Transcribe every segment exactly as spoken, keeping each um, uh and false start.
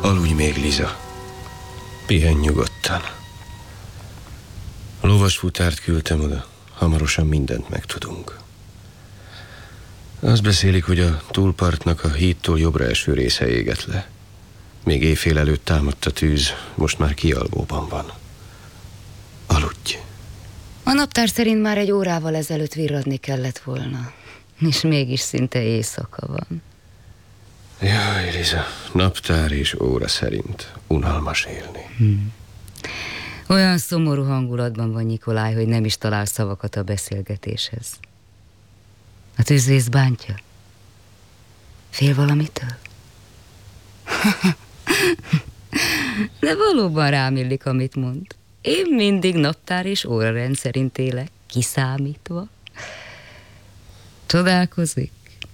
Aludj még, Liza. Pihenj nyugodtan. A lovasfutárt küldtem oda. Hamarosan mindent megtudunk. Azt beszélik, hogy a túlpartnak a hídtól jobbra eső része égett le. Még éjfél előtt támadt a tűz, most már kialvóban van. Aludj. A naptár szerint már egy órával ezelőtt virradni kellett volna. És mégis szinte éjszaka van. Jaj, Liza, naptár és óra szerint unalmas élni. Hmm. Olyan szomorú hangulatban van Nikoláj, hogy nem is talál szavakat a beszélgetéshez. A tűzvész bántja? Fél valamitől? De valóban rám illik, amit mond. Én mindig naptár és óra rendszerint élek, kiszámítva. Csodálkozik?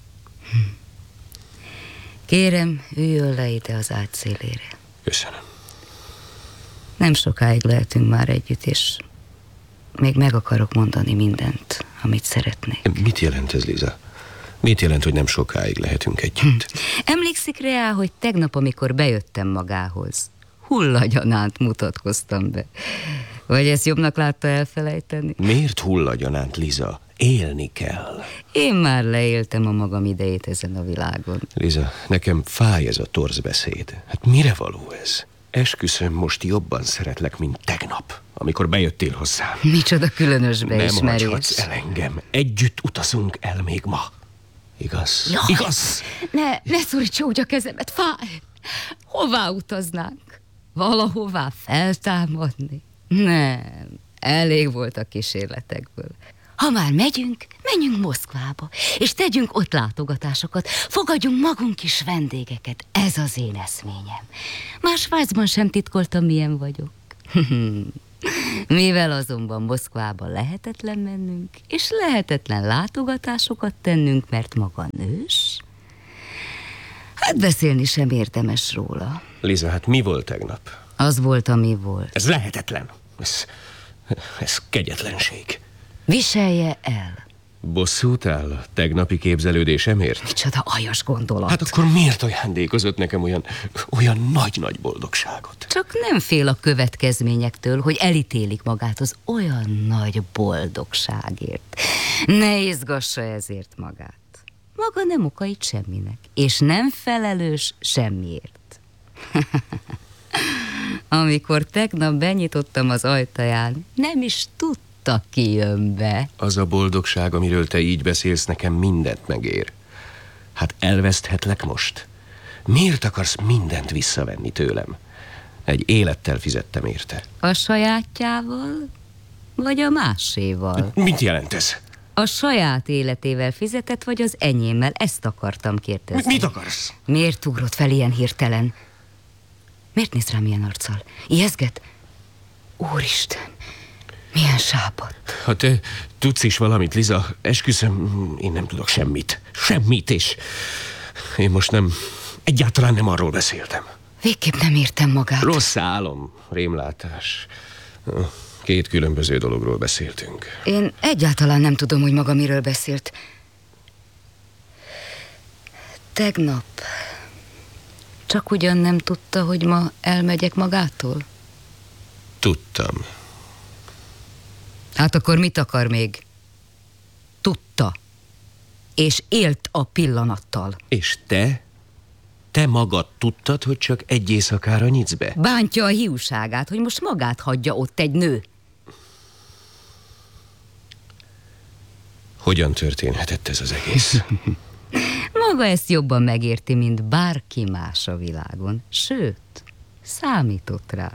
Kérem, üljön le ide az ágy szélére. Köszönöm. Nem sokáig lehetünk már együtt, és még meg akarok mondani mindent, amit szeretnék. Mit jelent ez, Liza? Mit jelent, hogy nem sokáig lehetünk együtt? Hm. Emlékszik rá, hogy tegnap, amikor bejöttem magához, hullagyanánt mutatkoztam be. Vagy ezt jobbnak látta elfelejteni? Miért hullagyanánt, Liza? Élni kell. Én már leéltem a magam idejét ezen a világon. Liza, nekem fáj ez a torz beszéd. Hát mire való ez? Esküszöm, most jobban szeretlek, mint tegnap, amikor bejöttél hozzám. Micsoda különös beismerés. Nem hagyhatsz el engem. Együtt utazunk el még ma. Igaz? Jaj, Igaz? Ne, ne szoríts úgy a kezemet, fáj. Hová utaznánk? Valahová feltámadni? Nem, elég volt a kísérletekből. Ha már megyünk, menjünk Moszkvába, és tegyünk ott látogatásokat, fogadjunk magunk is vendégeket. Ez az én eszményem. Már Svájcban sem titkoltam, milyen vagyok. Mivel azonban Moszkvába lehetetlen mennünk, és lehetetlen látogatásokat tennünk, mert maga nős, hát beszélni sem érdemes róla. Liza, hát mi volt tegnap? Az volt, ami volt. Ez lehetetlen. Ez, ez kegyetlenség. Viselje el. Bosszút áll a tegnapi képzelődésemért? Micsoda aljas gondolat. Hát akkor miért ajándékozott nekem olyan, olyan nagy-nagy boldogságot? Csak nem fél a következményektől, hogy elítélik magát az olyan nagy boldogságért. Ne izgassa ezért magát. Maga nem oka itt semminek, és nem felelős semmiért. Amikor tegnap benyitottam az ajtaján, nem is tudta, ki jön be. Az a boldogság, amiről te így beszélsz, nekem mindent megér. Hát elveszthetlek most? Miért akarsz mindent visszavenni tőlem? Egy élettel fizettem érte. A sajátjával, vagy a máséval? Mit jelent ez? A saját életével fizetett, vagy az enyémmel? Ezt akartam kérdezni. Mit akarsz? Miért ugrott fel ilyen hirtelen? Miért néz rám ilyen arccal? Ijeszget? Úristen, milyen sápadt. Ha te tudsz is valamit, Liza, esküszöm, én nem tudok semmit. Semmit is. Én most nem, egyáltalán nem arról beszéltem. Végképp nem értem magát. Rossz álom, rémlátás. Két különböző dologról beszéltünk. Én egyáltalán nem tudom, hogy maga miről beszélt. Tegnap csak ugyan nem tudta, hogy ma elmegyek magától? Tudtam. Hát akkor mit akar még? Tudta. És élt a pillanattal. És te? Te magad tudtad, hogy csak egy éjszakára nyitsz be? Bántja a hiúságát, hogy most magát hagyja ott egy nő. Hogyan történhetett ez az egész? Maga ezt jobban megérti, mint bárki más a világon. Sőt, számított rá.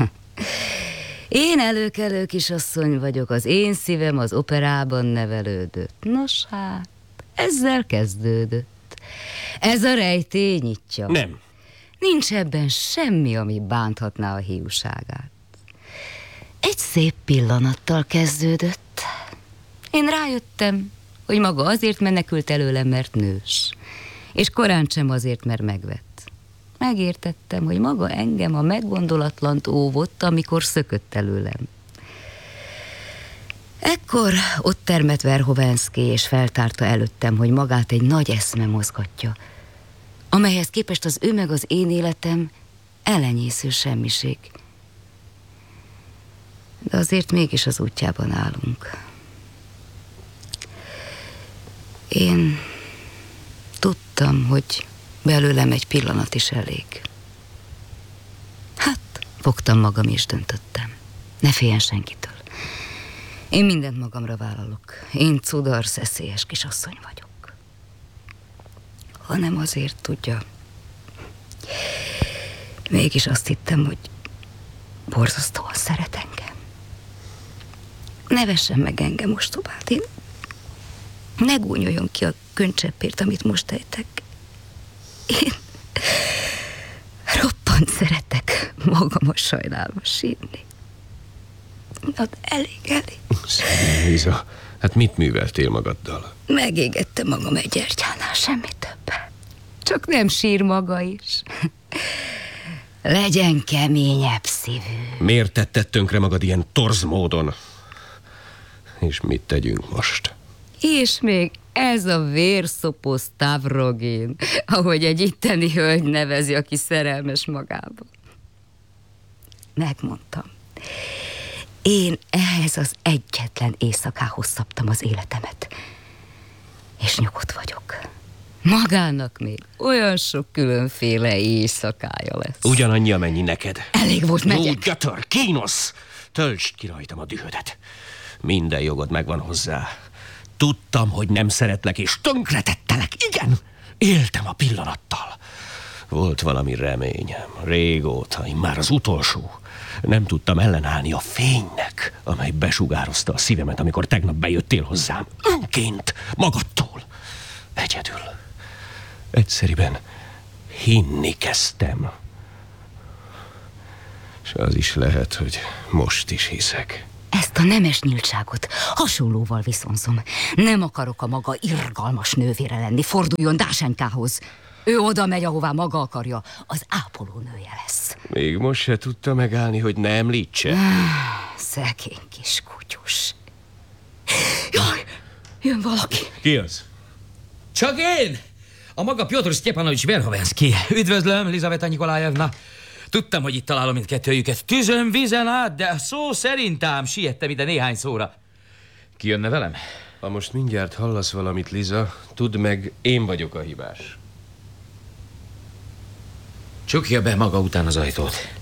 Én előkelő kisasszony vagyok, az én szívem az operában nevelődött. Nos hát, ezzel kezdődött. Ez a rejtély nyitja. Nem. Nincs ebben semmi, ami bánthatná a hiúságát. Egy szép pillanattal kezdődött. Én rájöttem, hogy maga azért menekült előlem, mert nős, és korán sem azért, mert megvett. Megértettem, hogy maga engem a meggondolatlant óvott, amikor szökött előlem. Ekkor ott termett Verhovenszky, és feltárta előttem, hogy magát egy nagy eszme mozgatja, amelyhez képest az ő meg az én életem elenyésző semmiség. De azért mégis az útjában állunk. Én tudtam, hogy belőlem egy pillanat is elég. Hát, fogtam magam és döntöttem. Ne féljen senkitől. Én mindent magamra vállalok. Én cudar, szeszélyes kisasszony vagyok. Hanem azért, tudja, mégis azt hittem, hogy borzasztóan szeret engem. Ne vessen meg engem ostobát. Én ne gúnyoljon ki a könycseppért, amit most ejtek. Én roppant szeretek magamat sajnálva sírni. Na, elég, elég. Szegény Liza, hát mit műveltél magaddal? Megégettem magam egy gyertyánál, semmi több. Csak nem sír maga is. Legyen keményebb szívű. Miért tetted tönkre magad ilyen torz módon? És mit tegyünk most? És még ez a vérszopó Stavrogin, ahogy egy itteni hölgy nevezi, aki szerelmes magába. Megmondtam. Én ehhez az egyetlen éjszakához szabtam az életemet. És nyugodt vagyok. Magának még olyan sok különféle éjszakája lesz. Ugyanannyi, amennyi neked. Elég volt, megyek. Ó, gyötör, kínosz! Töltsd ki rajtam a dühödet. Minden jogod megvan hozzá. Tudtam, hogy nem szeretlek, és tönkretettelek. Igen, éltem a pillanattal. Volt valami reményem, régóta, immár az utolsó. Nem tudtam ellenállni a fénynek, amely besugározta a szívemet, amikor tegnap bejöttél hozzám. Önként, magadtól. Egyedül. Egyszeriben hinni kezdtem. És az is lehet, hogy most is hiszek. Ezt a nemes nyíltságot hasonlóval viszonzom. Nem akarok a maga irgalmas nővére lenni. Forduljon Dásenkához. Ő oda megy, ahová maga akarja. Az ápolónője lesz. Még most se tudta megállni, hogy ne említse. Szegény kis kutyus. Jaj, jön valaki. Ki az? Csak én! A maga Piotr Sztyepanovics Verhovenszky. Üdvözlöm, Lizaveta Nikolájevna. Tudtam, hogy itt találom mindkettőjüket. Tüzön, vízen át, de szó szerint ám siettem ide néhány szóra. Ki jönne velem? Ha most mindjárt hallasz valamit, Liza, tudd meg, én vagyok a hibás. Csukja be maga után az ajtót.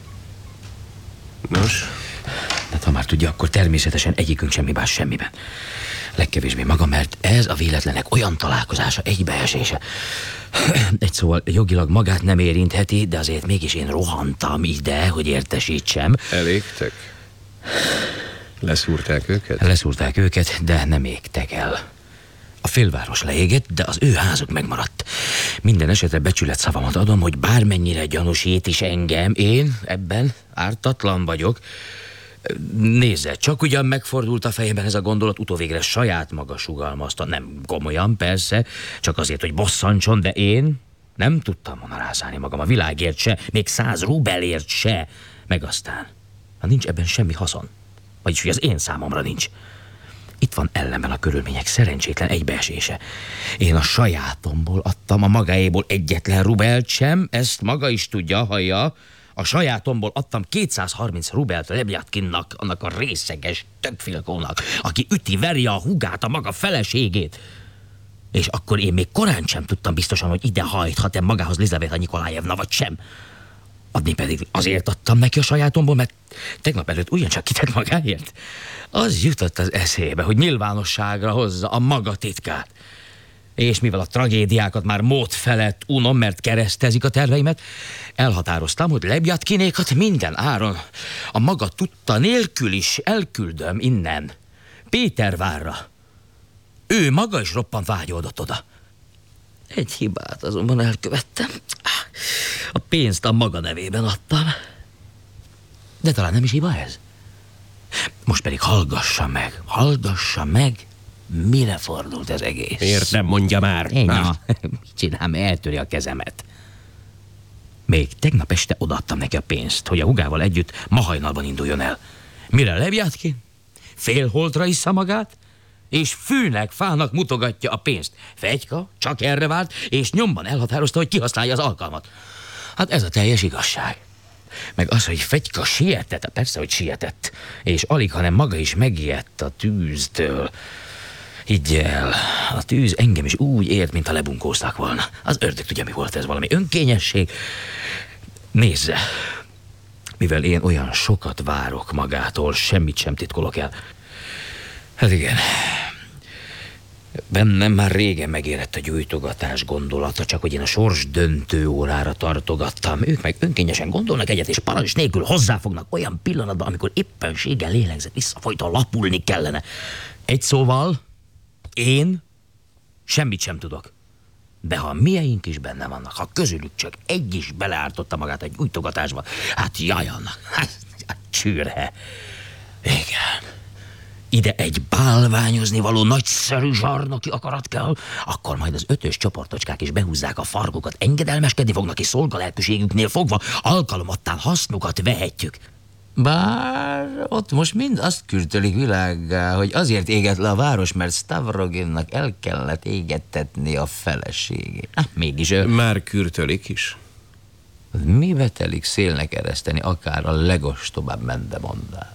Nos? Hát ha már tudja, akkor természetesen egyikünk sem hibás semmiben. Legkevésbé maga, mert ez a véletlenek olyan találkozása, egybeesése. Egy szóval jogilag magát nem érintheti, de azért mégis én rohantam ide, hogy értesítsem. Elégtek? Leszúrták őket? Leszúrták őket, de nem égtek el. A félváros leégett, de az ő házuk megmaradt. Minden esetre becsület szavamat adom, hogy bármennyire gyanúsít is engem, én ebben ártatlan vagyok. Nézze, csak ugyan megfordult a fejemben ez a gondolat, utóvégre saját maga sugalmazta. Nem komolyan, persze, csak azért, hogy bosszantson, de én nem tudtam volna rászállni magam a világért se, még száz rubelért se. Meg aztán, ha nincs ebben semmi haszon, vagyis hogy az én számomra nincs. Itt van ellenben a körülmények szerencsétlen egybeesése. Én a sajátomból adtam, a magáéból egyetlen rubelt sem, ezt maga is tudja, hallja. A sajátomból adtam kétszázharminc rubelt Lebjatkinnak, annak a részeges tökfilkónak, aki üti, veri a húgát, a maga feleségét. És akkor én még korán sem tudtam biztosan, hogy ide hajthat-e magához Lizaveta Nikolájevna, vagy sem. Adni pedig azért adtam neki a sajátomból, mert tegnap előtt ugyancsak kitett magáért. Az jutott az eszébe, hogy nyilvánosságra hozza a maga titkát. És mivel a tragédiákat már mód felett unom, mert keresztezik a terveimet, elhatároztam, hogy Lebjatkinékat minden áron a maga tudta nélkül is elküldöm innen, Pétervárra. Ő maga is roppant vágyódott oda. Egy hibát azonban elkövettem. A pénzt a maga nevében adtam. De talán nem is hiba ez? Most pedig hallgassa meg, hallgassa meg, mire fordult ez egész. Miért nem mondja már? Enya, mit csinálom, eltöri a kezemet. Még tegnap este odaadtam neki a pénzt, hogy a hugával együtt ma hajnalban induljon el. Mire Lebjatkin? Félholtra issza magát, és fűnek, fának mutogatja a pénzt. Fegyka csak erre várt, és nyomban elhatározta, hogy kihasználja az alkalmat. Hát ez a teljes igazság. Meg az, hogy Fegyka sietett, persze, hogy sietett, és alig, hanem maga is megijedt a tűztől. Higgy el, a tűz engem is úgy ért, mintha lebunkózták volna. Az ördög tudja, mi volt ez, valami önkényesség. Nézze, mivel én olyan sokat várok magától, semmit sem titkolok el. Hát igen, bennem már régen megérett a gyújtogatás gondolata, csak hogy én a sors döntő órára tartogattam. Ők meg önkényesen gondolnak egyet, és parancs nélkül hozzáfognak olyan pillanatban, amikor éppenséggel lélegzett visszafolyton lapulni kellene. Egy szóval, én semmit sem tudok. De ha mieink is benne vannak, ha közülük csak egy is beleártotta magát egy gyújtogatásba, hát jajannak, hát, hát csűrhe. Igen. Ide egy bálványozni való nagyszerű zsarnoki akarat kell, akkor majd az ötös csoportocskák is behúzzák a farkukat, engedelmeskedni fognak, és szolgalehetőségüknél fogva alkalomattán hasznukat vehetjük. Bár ott most mind azt kürtölik világgá, hogy azért éget le a város, mert Stavroginnak el kellett égettetni a feleségét. Hát mégis... Ő... Már kürtölik is. Mibe telik szélnek ereszteni akár a legostobább mendemondát?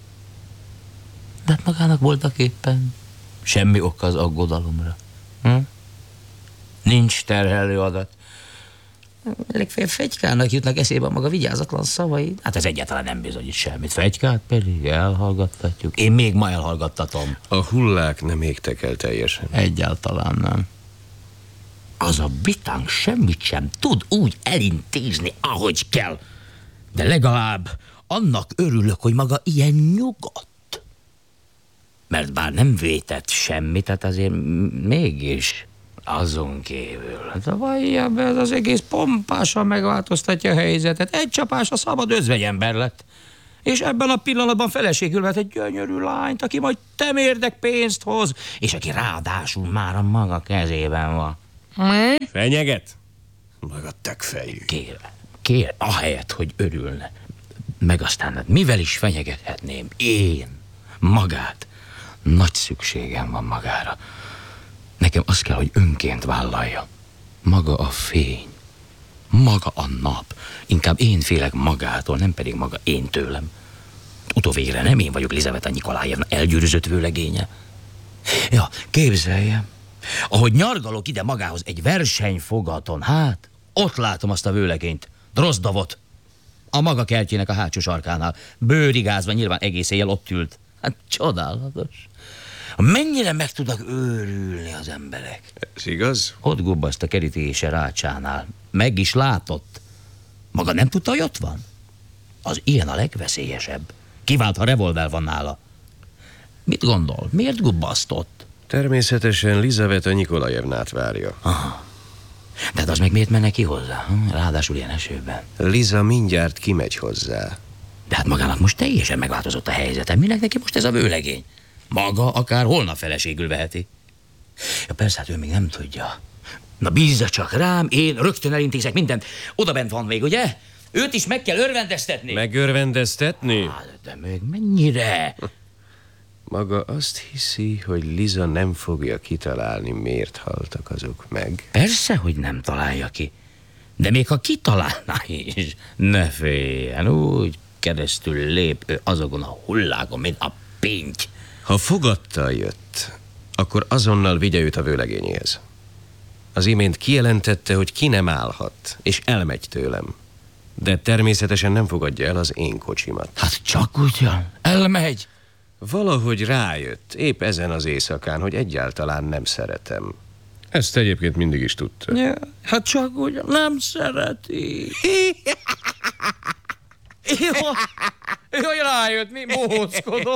De hát magának voltak éppen semmi oka az aggodalomra. Hm? Nincs terhelő adat. Legfeljebb Fegykának jutnak eszébe a maga vigyázatlan szavai. Hát ez egyáltalán nem bizonyít semmit. Fegykát pedig elhallgattatjuk. Én még ma elhallgattatom. A hullák nem égtek el teljesen. Egyáltalán nem. Az a bitánk semmit sem tud úgy elintézni, ahogy kell. De legalább annak örülök, hogy maga ilyen nyugodt. Mert bár nem vétett semmit, tehát azért mégis azon kívül. Hát vallja be, ez az egész pompásan megváltoztatja a helyzetet. Egy csapásra szabad özvegyember lett. És ebben a pillanatban feleségül vett egy gyönyörű lányt, aki majd temérdek pénzt hoz, és aki ráadásul már a maga kezében van. Fenyeget? Maga tökfejű. Kér, kér, ahelyett, hogy örülne. Meg aztán, hát mivel is fenyegethetném? Én, magát. Nagy szükségem van magára. Nekem az kell, hogy önként vállalja. Maga a fény, maga a nap. Inkább én félek magától, nem pedig maga én tőlem. Utóvégre nem én vagyok Lizaveta Nikolájevna elgyűrűzött vőlegénye. Ja, képzelje, ahogy nyargalok ide magához egy versenyfogaton, hát ott látom azt a vőlegényt, Drozdovot, a maga kertjének a hátsó sarkánál, bőrigázva, nyilván egész éjjel ott ült. Hát csodálatos. Mennyire meg tudnak őrülni az emberek. Ez igaz? Ott gubbaszt a kerítése rácsánál. Meg is látott. Maga nem tudta, hogy ott van? Az ilyen a legveszélyesebb. Kivált, ha revolver van nála. Mit gondol? Miért gubbasztott? Természetesen Lizaveta Nikolajevnát várja. Aha. De hát az meg miért menne ki hozzá? Ráadásul ilyen esőben. Liza mindjárt kimegy hozzá. De hát magának most teljesen megváltozott a helyzete. Minek neki most ez a vőlegény? Maga akár holnap feleségül veheti. Ja, persze, hát ő még nem tudja. Na bízza csak rám, én rögtön elintézek mindent. Oda bent van még, ugye? Őt is meg kell örvendeztetni. Megörvendeztetni? Hát, de még mennyire? Maga azt hiszi, hogy Liza nem fogja kitalálni, miért haltak azok meg? Persze, hogy nem találja ki. De még ha kitalálná is, ne féljen, úgy keresztül lép ő azokon a hullákon, mint a pinty. Ha fogadtal jött, akkor azonnal vigye őt a vőlegényéhez. Az imént kijelentette, hogy ki nem állhat, és elmegy tőlem. De természetesen nem fogadja el az én kocsimat. Hát csak ugyan, elmegy. Valahogy rájött, épp ezen az éjszakán, hogy egyáltalán nem szeretem. Ezt egyébként mindig is tudta. Ja, hát csak ugyan nem szereti. Jó, jó, rájött, mi bohóckodom.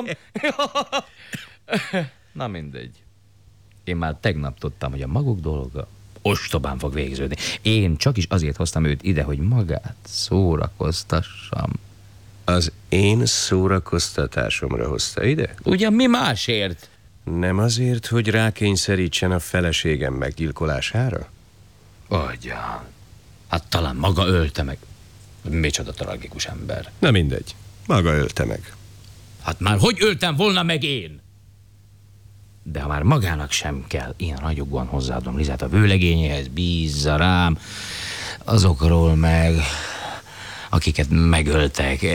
Na mindegy. Én már tegnap tudtam, hogy a maguk dolga ostobán fog végződni. Én csak is azért hoztam őt ide, hogy magát szórakoztassam. Az én szórakoztatásomra hozta ide? Ugyan mi másért? Nem azért, hogy rákényszerítsen a feleségem meggyilkolására? Ugyan. Hát talán maga ölte meg. Micsoda tragikus ember. Na mindegy. Maga ölte meg. Hát már hogy öltem volna meg én? De ha már magának sem kell, én ragyogóan hozzáadom Lizát a vőlegényéhez, bízza rám azokról meg, akiket megöltek.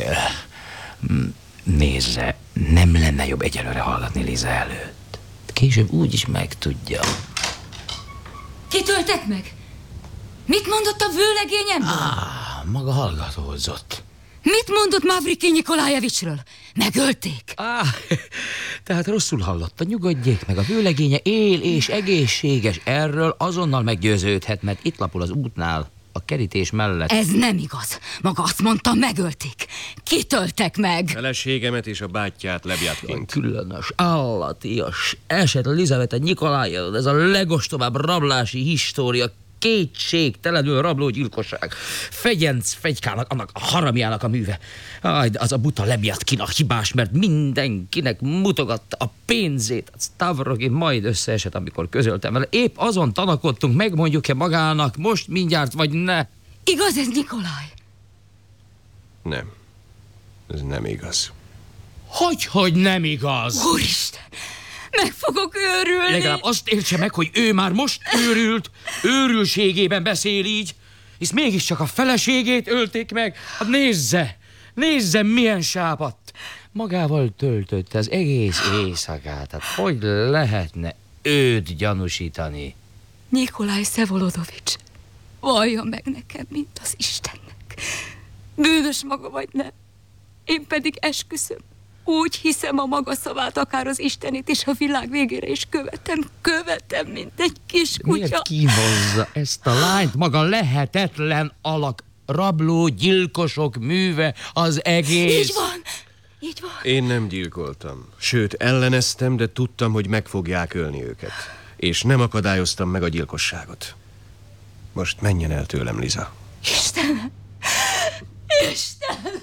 Nézze, nem lenne jobb egyelőre hallgatni Liza előtt. Később úgyis megtudja. Kit öltek meg? Mit mondott a vőlegényem? Ah, maga hallgatózott. Mit mondott Mavriky Nikolajevicsről? Megölték? Ah, tehát rosszul hallotta, nyugodjék meg, a vőlegénye él és egészséges, erről azonnal meggyőződhet, mert itt lapul az útnál, a kerítés mellett. Ez nem igaz. Maga azt mondta, megölték. Kitöltek meg? Feleségemet és a bátyját Lebjatkint. Különös, állatias eset Lizaveta Nikolajevna, ez a legostobább rablási história, kétségtelenül rablógyilkosság. Fegyenc Fegykának, annak a haramjának a műve. Aj, de az a buta Lebjatkin a hibás, mert mindenkinek mutogatta a pénzét. A Stavrogi majd összeesett, amikor közöltem vele. Épp azon tanakodtunk, megmondjuk-e magának most mindjárt, vagy ne. Igaz ez, Nikolaj? Nem. Ez nem igaz. Hogy, hogy nem igaz? Úristen! Meg fogok őrülni! Legalább azt értse meg, hogy ő már most őrült, őrültségében beszél így, hisz mégiscsak a feleségét ölték meg. Hát nézze, nézze, milyen sápadt. Magával töltötte az egész éjszakát, hát hogy lehetne őt gyanúsítani? Nikolaj Szevolodovics, vallja meg nekem, mint az Istennek. Bűnös maga vagy nem, én pedig esküszöm. Úgy hiszem a maga szavát, akár az Istenét is a világ végére is követem, követem, mint egy kis kutya. Miért kínozza ezt a lányt? Maga lehetetlen alak, rabló, gyilkosok műve az egész. Így van, így van. Én nem gyilkoltam. Sőt, elleneztem, de tudtam, hogy meg fogják ölni őket. És nem akadályoztam meg a gyilkosságot. Most menjen el tőlem, Liza. Istenem! Istenem!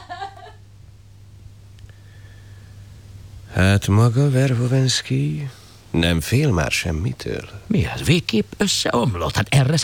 Hát maga, Verhovensky, nem fél már semmitől? Mi az? Végképp összeomlott? Hát erre